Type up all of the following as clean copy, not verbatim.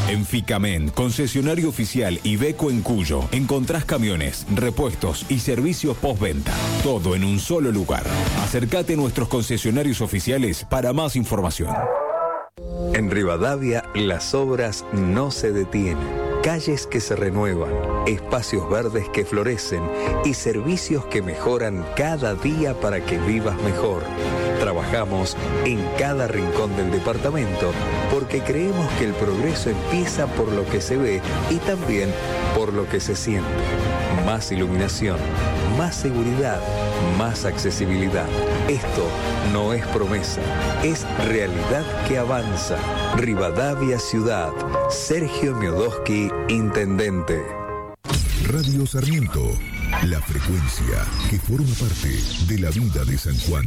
En Ficamen, concesionario oficial Iveco en Cuyo, encontrás camiones, repuestos y servicios postventa. Todo en un solo lugar. Acércate a nuestros concesionarios oficiales para más información. En Rivadavia, las obras no se detienen. Calles que se renuevan, espacios verdes que florecen y servicios que mejoran cada día para que vivas mejor. Trabajamos en cada rincón del departamento porque creemos que el progreso empieza por lo que se ve y también por lo que se siente. Más iluminación, más seguridad, más accesibilidad. Esto no es promesa, es realidad que avanza. Rivadavia Ciudad. Sergio Miodoski, Intendente. Radio Sarmiento, la frecuencia que forma parte de la vida de San Juan.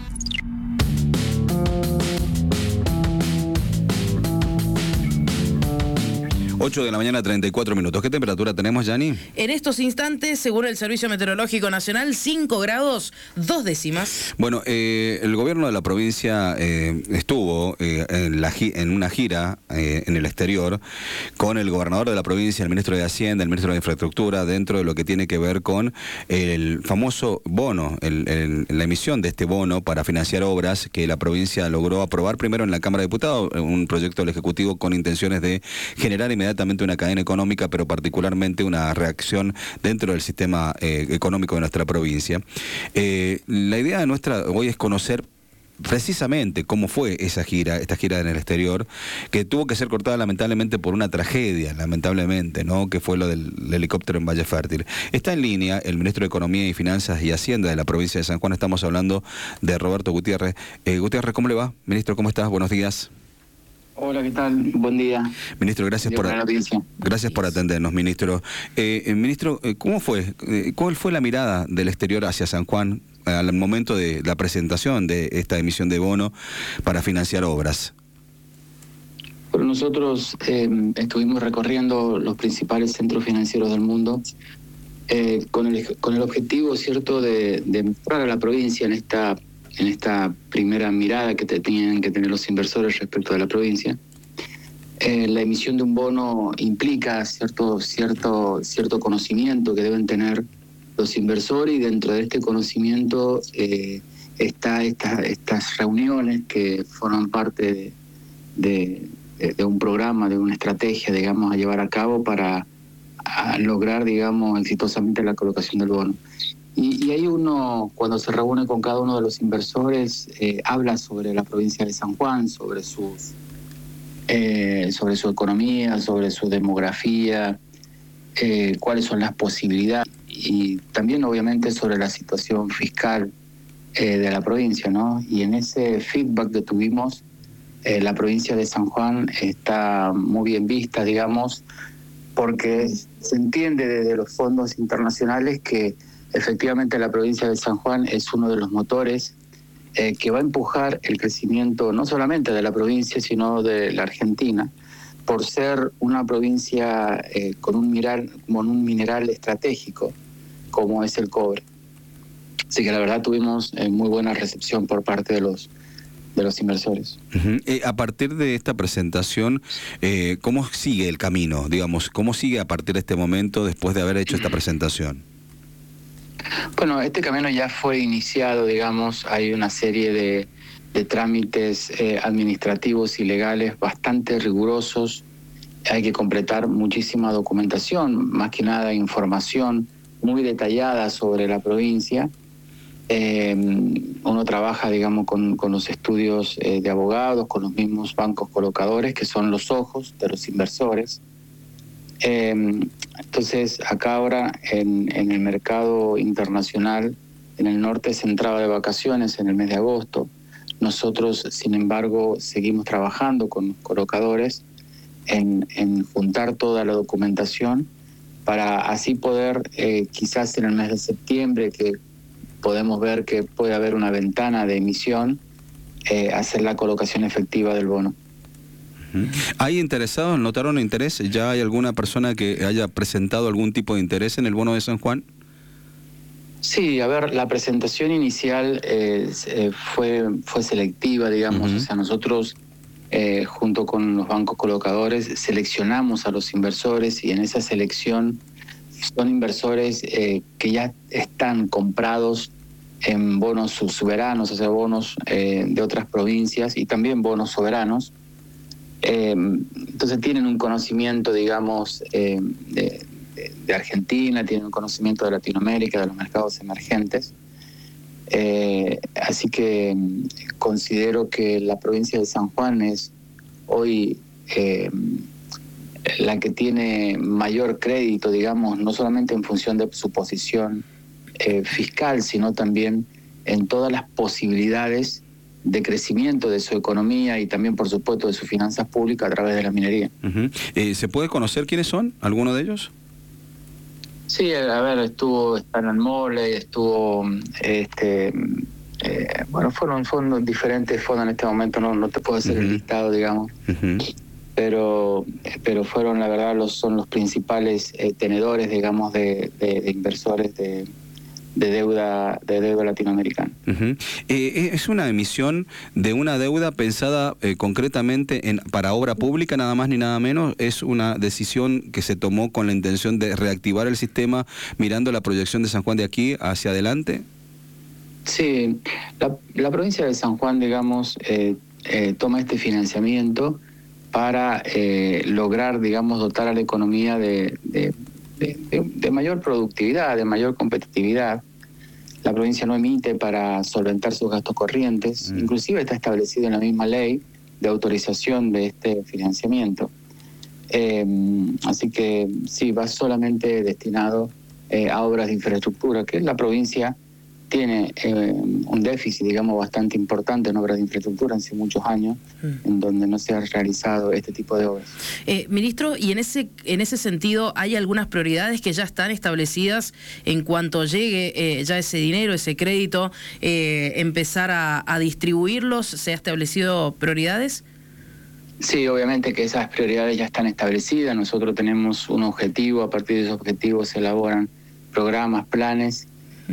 8 de la mañana, 34 minutos. ¿Qué temperatura tenemos, Yani? En estos instantes, según el Servicio Meteorológico Nacional, 5 grados 2 décimas. Bueno, el gobierno de la provincia estuvo en una gira en el exterior con el gobernador de la provincia, el ministro de Hacienda, el ministro de Infraestructura, dentro de lo que tiene que ver con el famoso bono, la emisión de este bono para financiar obras que la provincia logró aprobar primero en la Cámara de Diputados, un proyecto del Ejecutivo con intenciones de generar inmediatamente una cadena económica, pero particularmente una reacción dentro del sistema económico de nuestra provincia. La idea nuestra hoy es conocer precisamente cómo fue esta gira en el exterior, que tuvo que ser cortada lamentablemente por una tragedia, lamentablemente, ¿no? Que fue lo del helicóptero en Valle Fértil. Está en línea el ministro de Economía y Finanzas y Hacienda de la provincia de San Juan. Estamos hablando de Roberto Gutiérrez. Gutiérrez, ¿cómo le va? Ministro, ¿cómo estás? Buenos días. Hola, ¿qué tal? Buen día. Ministro, gracias por atendernos, ministro. Ministro, ¿cómo fue? ¿Cuál fue la mirada del exterior hacia San Juan al momento de la presentación de esta emisión de bono para financiar obras? Bueno, nosotros estuvimos recorriendo los principales centros financieros del mundo con el objetivo, cierto, de mostrar a la provincia en esta primera mirada que tenían que tener los inversores respecto de la provincia. La emisión de un bono implica cierto conocimiento que deben tener los inversores, y dentro de este conocimiento está estas reuniones que forman parte de un programa, de una estrategia, digamos, a llevar a cabo para lograr, digamos, exitosamente la colocación del bono. Y ahí uno, cuando se reúne con cada uno de los inversores, habla sobre la provincia de San Juan, sobre su economía, sobre su demografía, cuáles son las posibilidades, y también obviamente sobre la situación fiscal de la provincia, ¿no? Y en ese feedback que tuvimos, la provincia de San Juan está muy bien vista, digamos, porque se entiende desde los fondos internacionales que efectivamente la provincia de San Juan es uno de los motores que va a empujar el crecimiento no solamente de la provincia, sino de la Argentina, por ser una provincia con un mineral estratégico, como es el cobre. Así que la verdad tuvimos muy buena recepción por parte de los inversores. A partir de esta presentación, ¿cómo sigue el camino? Digamos, ¿cómo sigue a partir de este momento después de haber hecho esta presentación? Bueno, este camino ya fue iniciado, digamos. Hay una serie de trámites administrativos y legales bastante rigurosos. Hay que completar muchísima documentación, más que nada información muy detallada sobre la provincia. Uno trabaja, digamos, con los estudios de abogados, con los mismos bancos colocadores, que son los ojos de los inversores. Entonces, acá ahora en el mercado internacional, en el norte se entraba de vacaciones en el mes de agosto. Nosotros, sin embargo, seguimos trabajando con los colocadores en juntar toda la documentación para así poder, quizás en el mes de septiembre, que podemos ver que puede haber una ventana de emisión, hacer la colocación efectiva del bono. ¿Hay interesados? ¿Notaron interés? ¿Ya hay alguna persona que haya presentado algún tipo de interés en el bono de San Juan? Sí, a ver, la presentación inicial fue selectiva, digamos. O sea, nosotros junto con los bancos colocadores, seleccionamos a los inversores y en esa selección son inversores que ya están comprados en bonos soberanos, o sea, bonos de otras provincias y también bonos soberanos. Entonces tienen un conocimiento, digamos, de Argentina, tienen un conocimiento de Latinoamérica, de los mercados emergentes. Así que considero que la provincia de San Juan es hoy la que tiene mayor crédito, digamos, no solamente en función de su posición fiscal, sino también en todas las posibilidades de crecimiento de su economía y también, por supuesto, de sus finanzas públicas a través de la minería. ¿Se puede conocer quiénes son? ¿Alguno de ellos? Sí, a ver, estuvo Stan Mole, estuvo, bueno, fueron diferentes fondos en este momento, no te puedo hacer el listado, digamos, pero fueron, la verdad, son los principales tenedores, digamos, de inversores de deuda latinoamericana. ¿Es una emisión de una deuda pensada concretamente para obra pública, nada más ni nada menos? ¿Es una decisión que se tomó con la intención de reactivar el sistema mirando la proyección de San Juan de aquí hacia adelante? Sí, la provincia de San Juan, digamos, toma este financiamiento para lograr, digamos, dotar a la economía de mayor productividad, de mayor competitividad. La provincia no emite para solventar sus gastos corrientes, inclusive está establecido en la misma ley de autorización de este financiamiento. Así que sí, va solamente destinado a obras de infraestructura, que la provincia tiene un déficit, digamos, bastante importante en obras de infraestructura hace muchos años, en donde no se ha realizado este tipo de obras. Ministro, y en ese sentido, ¿hay algunas prioridades que ya están establecidas en cuanto llegue ya ese dinero, ese crédito, empezar a distribuirlos? ¿Se ha establecido prioridades? Sí, obviamente que esas prioridades ya están establecidas. Nosotros tenemos un objetivo, a partir de esos objetivos se elaboran programas, planes.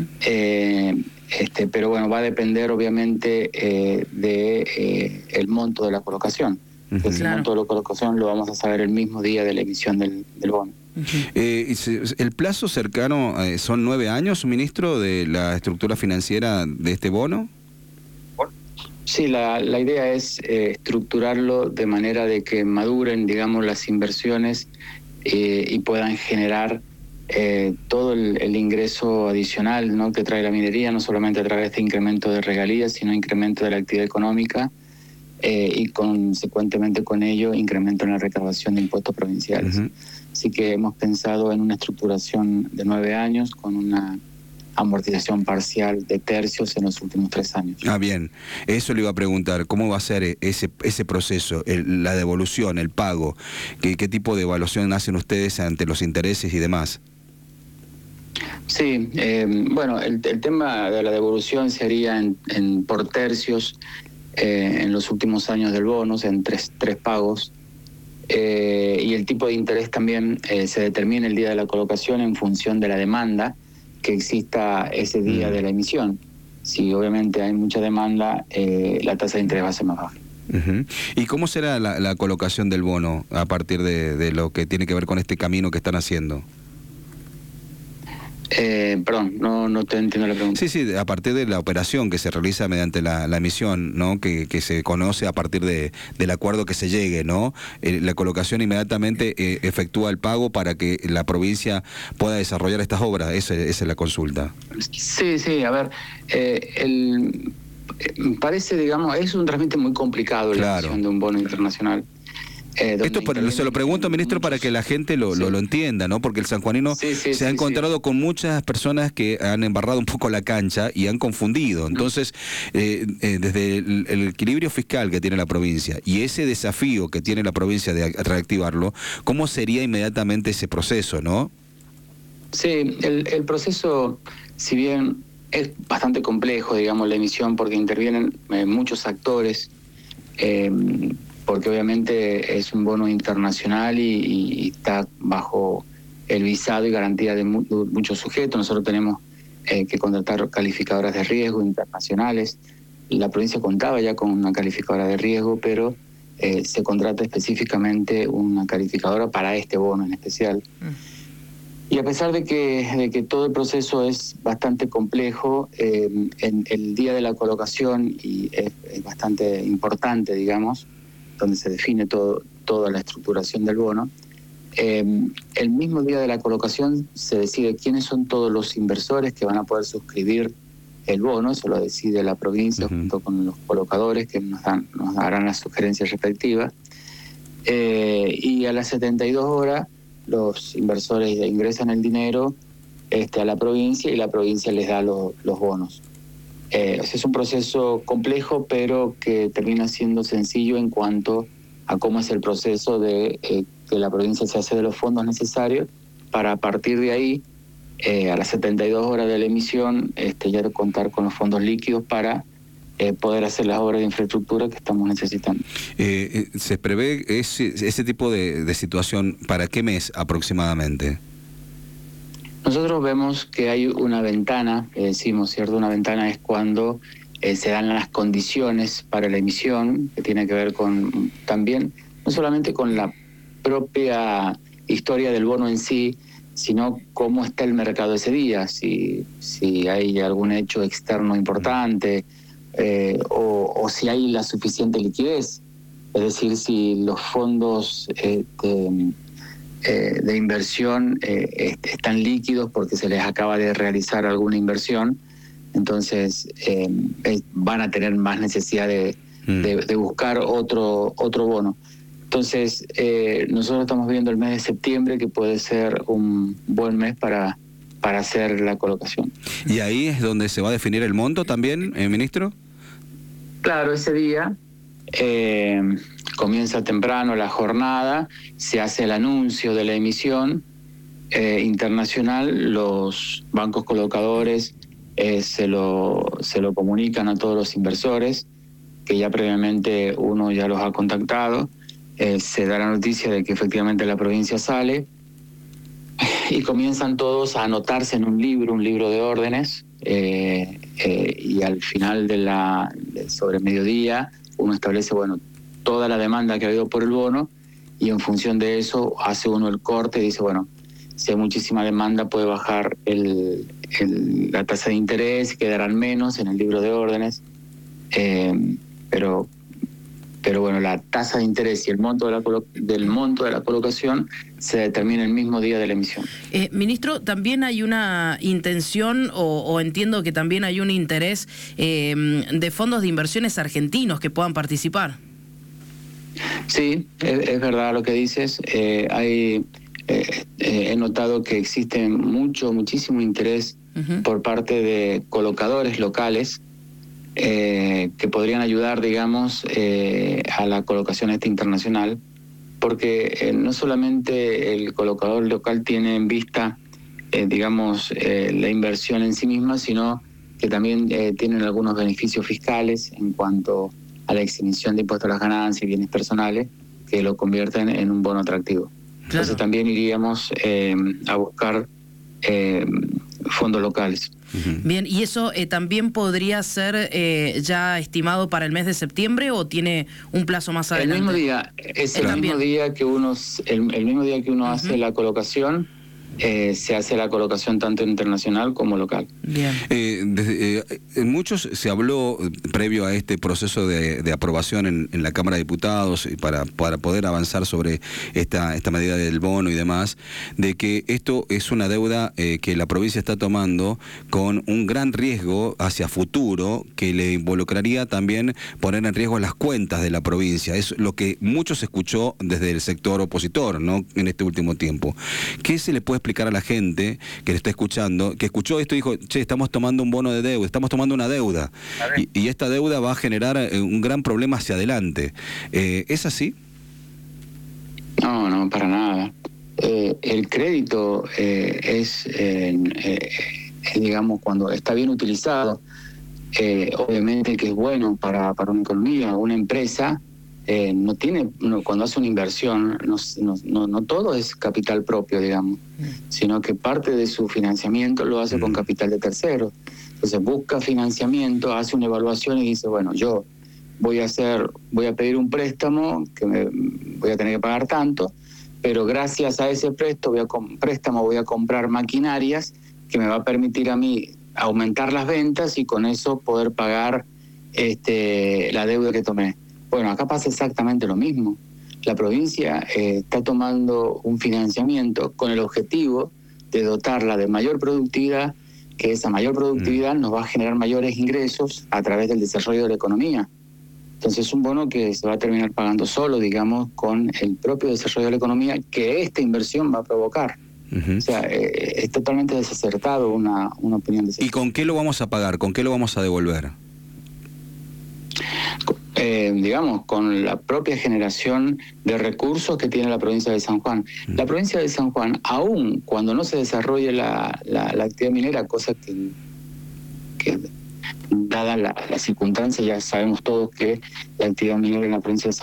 Pero bueno, va a depender obviamente el monto de la colocación. El monto de la colocación lo vamos a saber el mismo día de la emisión del bono. ¿El plazo cercano son 9 años, ministro, de la estructura financiera de este bono? Sí, la idea es estructurarlo de manera de que maduren, digamos, las inversiones y puedan generar todo el ingreso adicional, ¿no?, que trae la minería, no solamente a través de este incremento de regalías, sino incremento de la actividad económica y consecuentemente con ello incremento en la recaudación de impuestos provinciales. Así que hemos pensado en una estructuración de 9 años con una amortización parcial de tercios en los últimos 3 años. Bien, eso le iba a preguntar, ¿cómo va a ser ese proceso, la devolución, el pago? ¿Qué tipo de evaluación hacen ustedes ante los intereses y demás? Sí, bueno, el tema de la devolución se haría por tercios en los últimos años del bono, en tres pagos, y el tipo de interés también se determina el día de la colocación en función de la demanda que exista ese día de la emisión. Si obviamente hay mucha demanda, la tasa de interés va a ser más baja. ¿Y cómo será la colocación del bono a partir de lo que tiene que ver con este camino que están haciendo? Perdón, no te entiendo la pregunta. Sí, a partir de la operación que se realiza mediante la emisión, ¿no? Que se conoce a partir del acuerdo que se llegue, ¿no? La colocación inmediatamente efectúa el pago para que la provincia pueda desarrollar estas obras. Esa es la consulta. Sí, a ver, parece, digamos, es un trámite muy complicado la emisión de un bono internacional. Esto se lo pregunto, ministro, para que la gente lo entienda, ¿no? Porque el sanjuanino se ha encontrado con muchas personas que han embarrado un poco la cancha y han confundido. Entonces, desde el equilibrio fiscal que tiene la provincia y ese desafío que tiene la provincia de reactivarlo, ¿cómo sería inmediatamente ese proceso, no? Sí, el proceso, si bien es bastante complejo, digamos, la emisión, porque intervienen muchos actores, porque obviamente es un bono internacional y está bajo el visado y garantía de muchos sujetos. Nosotros tenemos que contratar calificadoras de riesgo internacionales. La provincia contaba ya con una calificadora de riesgo, pero se contrata específicamente una calificadora para este bono en especial. Y a pesar de que todo el proceso es bastante complejo, en el día de la colocación, y es bastante importante, digamos, donde se define toda la estructuración del bono, el mismo día de la colocación se decide quiénes son todos los inversores que van a poder suscribir el bono. Eso lo decide la provincia junto con los colocadores que nos darán las sugerencias respectivas. Y a las 72 horas los inversores ingresan el dinero a la provincia y la provincia les da los bonos. Es un proceso complejo, pero que termina siendo sencillo en cuanto a cómo es el proceso de que la provincia se hace de los fondos necesarios para, a partir de ahí, a las 72 horas de la emisión, ya contar con los fondos líquidos para poder hacer las obras de infraestructura que estamos necesitando. ¿Se prevé ese tipo de situación para qué mes aproximadamente? Nosotros vemos que hay una ventana, decimos, ¿cierto? Una ventana es cuando se dan las condiciones para la emisión, que tiene que ver con también, no solamente con la propia historia del bono en sí, sino cómo está el mercado ese día, si hay algún hecho externo importante, o si hay la suficiente liquidez, es decir, si los fondos de inversión están líquidos porque se les acaba de realizar alguna inversión, entonces van a tener más necesidad de buscar otro bono. Entonces, nosotros estamos viendo el mes de septiembre, que puede ser un buen mes para hacer la colocación. ¿Y ahí es donde se va a definir el monto también, ministro? Claro, ese día comienza temprano la jornada, se hace el anuncio de la emisión internacional, los bancos colocadores se lo comunican a todos los inversores, que ya previamente uno ya los ha contactado. Se da la noticia de que efectivamente la provincia sale y comienzan todos a anotarse en un libro de órdenes, y al final sobre mediodía uno establece toda la demanda que ha habido por el bono, y en función de eso hace uno el corte y dice, si hay muchísima demanda puede bajar la tasa de interés, quedarán menos en el libro de órdenes, pero la tasa de interés y el monto del monto de la colocación se determina el mismo día de la emisión. Ministro, también hay una intención, o entiendo que también hay un interés de fondos de inversiones argentinos que puedan participar. Sí, es verdad lo que dices. He notado que existe muchísimo interés por parte de colocadores locales que podrían ayudar, digamos, a la colocación internacional, porque no solamente el colocador local tiene en vista, la inversión en sí misma, sino que también tienen algunos beneficios fiscales en cuanto a la exención de impuestos a las ganancias y bienes personales, que lo convierten en un bono atractivo. Claro. Entonces también iríamos a buscar fondos locales. Bien, ¿y eso también podría ser ya estimado para el mes de septiembre o tiene un plazo más adelante? El mismo día, el mismo día que uno hace la colocación, se hace la colocación tanto internacional como local. Bien. En muchos se habló previo a este proceso de aprobación en la Cámara de Diputados para poder avanzar sobre esta medida del bono y demás, de que esto es una deuda que la provincia está tomando con un gran riesgo hacia futuro, que le involucraría también poner en riesgo las cuentas de la provincia. Es lo que mucho se escuchó desde el sector opositor, ¿no?, en este último tiempo. ¿Qué se le puede explicar a la gente que le está escuchando, que escuchó esto y dijo, che, estamos tomando un bono de deuda, estamos tomando una deuda, y esta deuda va a generar un gran problema hacia adelante? ¿Es así? No, para nada. El crédito digamos, cuando está bien utilizado, obviamente que es bueno para una economía, una empresa. Cuando hace una inversión, no todo es capital propio, digamos, sino que parte de su financiamiento lo hace con capital de terceros. Entonces busca financiamiento, hace una evaluación y dice, yo voy a pedir un préstamo que voy a tener que pagar tanto, pero gracias a ese préstamo voy a comprar maquinarias que me va a permitir a mí aumentar las ventas y con eso poder pagar la deuda que tomé. Bueno, acá pasa exactamente lo mismo. La provincia está tomando un financiamiento con el objetivo de dotarla de mayor productividad, que esa mayor productividad nos va a generar mayores ingresos a través del desarrollo de la economía. Entonces es un bono que se va a terminar pagando solo, digamos, con el propio desarrollo de la economía que esta inversión va a provocar. O sea, es totalmente desacertado una opinión de ese. ¿Y con qué lo vamos a pagar? ¿Con qué lo vamos a devolver? Digamos, con la propia generación de recursos que tiene la provincia de San Juan. La provincia de San Juan, aún cuando no se desarrolle la actividad minera, cosa que dada la circunstancia, ya sabemos todos que la actividad minera en la provincia de San Juan